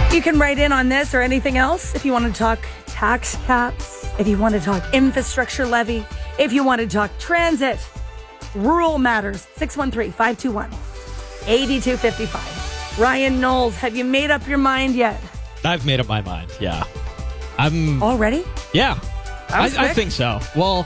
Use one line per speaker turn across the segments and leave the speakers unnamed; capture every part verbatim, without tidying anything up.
You can write in on this or anything else if you want to talk tax caps, if you want to talk infrastructure levy, if you want to talk transit, rural matters. six one three, five two one, eight two five five. Ryan Knowles, have you made up your mind yet?
I've made up my mind, yeah. I'm
Already?
Yeah. I, I think so. Well,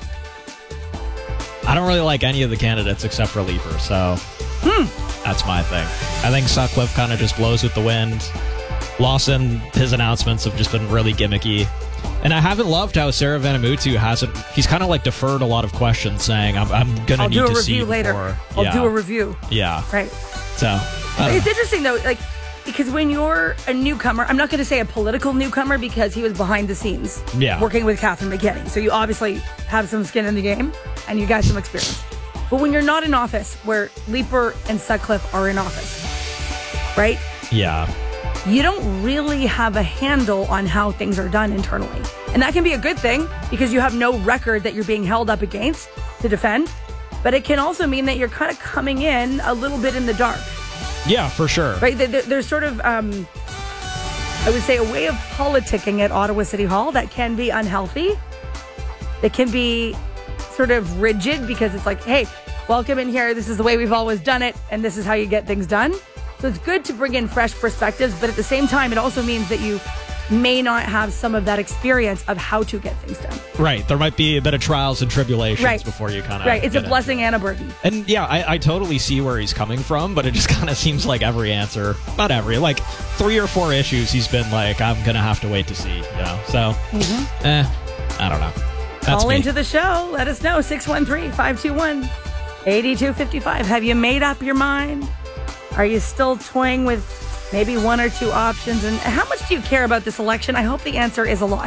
I don't really like any of the candidates except for Leeper, so
hmm.
that's my thing. I think Sutcliffe kind of just blows with the wind. Lawson, his announcements have just been really gimmicky. And I haven't loved how Sarah Vanamutu hasn't... He's kind of like deferred a lot of questions, saying, I'm, I'm going to need to see
I'll do a review later.
before.
I'll
yeah.
do a review.
Yeah.
Right.
So...
It's interesting, though, like, because when you're a newcomer, I'm not going to say a political newcomer because he was behind the scenes
yeah.
working with Catherine McKinney. So you obviously have some skin in the game and you got some experience. But when you're not in office, where Leeper and Sutcliffe are in office, right?
Yeah.
You don't really have a handle on how things are done internally. And that can be a good thing because you have no record that you're being held up against to defend. But it can also mean that you're kind of coming in a little bit in the dark.
Yeah, for sure.
Right? There's sort of, um, I would say, a way of politicking at Ottawa City Hall that can be unhealthy. It can be sort of rigid because it's like, hey, welcome in here. This is the way we've always done it. And this is how you get things done. So it's good to bring in fresh perspectives. But at the same time, it also means that you may not have some of that experience of how to get things done.
Right. There might be a bit of trials and tribulations
right.
before you kind of...
Right. It's a blessing and a burden.
And yeah, I, I totally see where he's coming from, but it just kind of seems like every answer, not every, like three or four issues he's been like, I'm going to have to wait to see, you know? So, mm-hmm. eh, I don't know. That's
Call
me.
into the show. Let us know. six one three, five two one, eight two five five. Have you made up your mind? Are you still toying with maybe one or two options? And how much do you care about this election? I hope the answer is a lot.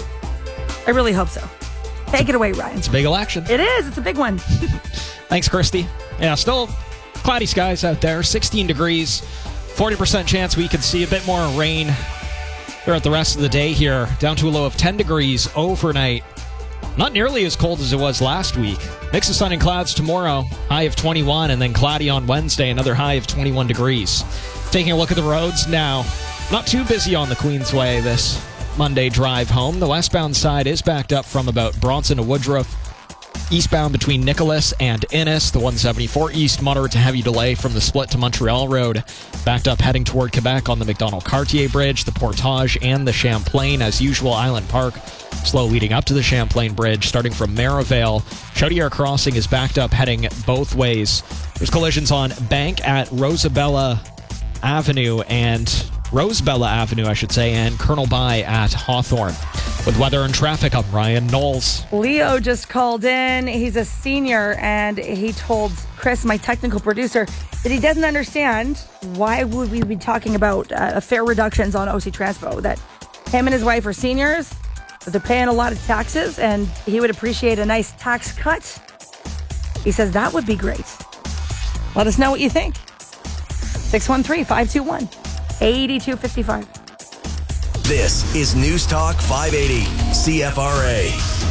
I really hope so. Take it away, Ryan.
It's a big election.
It is. It's a big one.
Thanks, Christy. Yeah, still cloudy skies out there. sixteen degrees. forty percent chance we could see a bit more rain throughout the rest of the day here. Down to a low of ten degrees overnight. Not nearly as cold as it was last week. Mix of sun and clouds tomorrow. High of twenty-one, and then cloudy on Wednesday. Another high of twenty-one degrees. Taking a look at the roads now. Not too busy on the Queensway this Monday drive home. The westbound side is backed up from about Bronson to Woodruff. Eastbound between Nicholas and Innis. The one seventy-four East, moderate to heavy delay from the split to Montreal Road. Backed up heading toward Quebec on the McDonald-Cartier Bridge, the Portage, and the Champlain. As usual, Island Park slow leading up to the Champlain Bridge, starting from Merivale. Chaudière Crossing is backed up heading both ways. There's collisions on Bank at Rosabella Avenue and Rosabella Avenue, I should say, and Colonel By at Hawthorne. With weather and traffic, I'm Ryan Knowles.
Leo just called in. He's a senior, and he told Chris, my technical producer, that he doesn't understand why would we be talking about uh, fare reductions on O C Transpo, that him and his wife are seniors, that they're paying a lot of taxes, and he would appreciate a nice tax cut. He says that would be great. Let us know what you think. six one three, five two one, eight two five five.
This is News Talk five eighty, C F R A.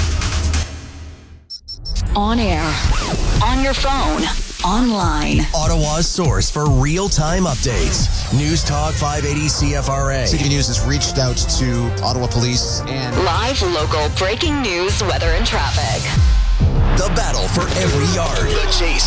On air, on your phone, online.
Ottawa's source for real-time updates. News Talk five eighty C F R A.
City News has reached out to Ottawa Police and...
Live, local, breaking news, weather, and traffic.
The battle for every yard. The chase